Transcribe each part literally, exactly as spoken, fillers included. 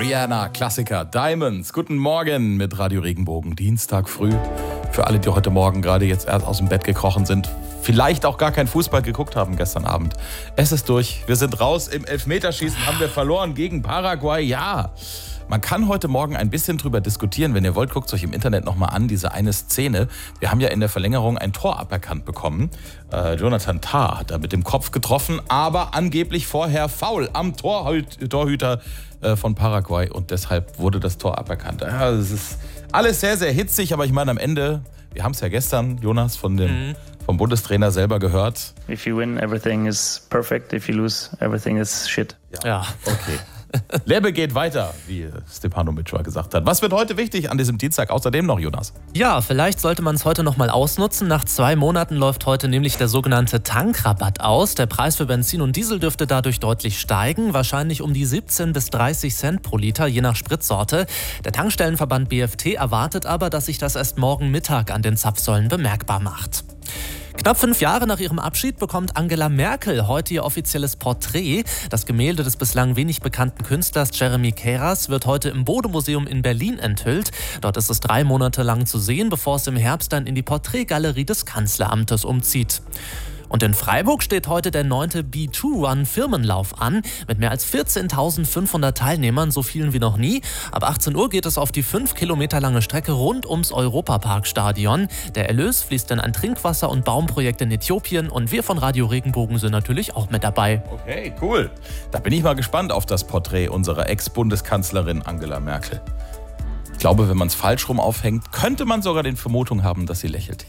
Rihanna, Klassiker, Diamonds. Guten Morgen mit Radio Regenbogen, Dienstag früh. Für alle, die heute Morgen gerade jetzt erst aus dem Bett gekrochen sind, vielleicht auch gar kein Fußball geguckt haben gestern Abend. Es ist durch, wir sind raus. Im Elfmeterschießen haben wir verloren gegen Paraguay, ja. Man kann heute Morgen ein bisschen drüber diskutieren. Wenn ihr wollt, guckt euch im Internet nochmal an, diese eine Szene. Wir haben ja in der Verlängerung ein Tor aberkannt bekommen. Äh, Jonathan Tah hat da mit dem Kopf getroffen, aber angeblich vorher Foul am Torhüt- Torhüter äh, von Paraguay und deshalb wurde das Tor aberkannt. Ja, das ist alles sehr, sehr hitzig, aber ich meine am Ende, wir haben es ja gestern, Jonas, von dem, mhm. vom Bundestrainer selber gehört. If you win, everything is perfect. If you lose, everything is shit. Ja, ja. Okay. Lebe geht weiter, wie Stepano Mitscher gesagt hat. Was wird heute wichtig an diesem Dienstag außerdem noch, Jonas? Ja, vielleicht sollte man es heute noch mal ausnutzen. Nach zwei Monaten läuft heute nämlich der sogenannte Tankrabatt aus. Der Preis für Benzin und Diesel dürfte dadurch deutlich steigen. Wahrscheinlich um die siebzehn bis dreißig Cent pro Liter, je nach Spritsorte. Der Tankstellenverband B F T erwartet aber, dass sich das erst morgen Mittag an den Zapfsäulen bemerkbar macht. Knapp fünf Jahre nach ihrem Abschied bekommt Angela Merkel heute ihr offizielles Porträt. Das Gemälde des bislang wenig bekannten Künstlers Jeremy Keras wird heute im Bode-Museum in Berlin enthüllt. Dort ist es drei Monate lang zu sehen, bevor es im Herbst dann in die Porträtgalerie des Kanzleramtes umzieht. Und in Freiburg steht heute der neunte B zwei Run Firmenlauf an, mit mehr als vierzehntausendfünfhundert Teilnehmern, so vielen wie noch nie. Ab achtzehn Uhr geht es auf die fünf Kilometer lange Strecke rund ums Europaparkstadion. Der Erlös fließt in ein Trinkwasser- und Baumprojekt in Äthiopien und wir von Radio Regenbogen sind natürlich auch mit dabei. Okay, cool. Da bin ich mal gespannt auf das Porträt unserer Ex-Bundeskanzlerin Angela Merkel. Ich glaube, wenn man es falsch rum aufhängt, könnte man sogar den Vermutung haben, dass sie lächelt.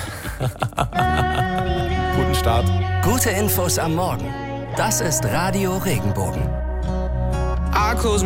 Guten Start. Gute Infos am Morgen. Das ist Radio Regenbogen.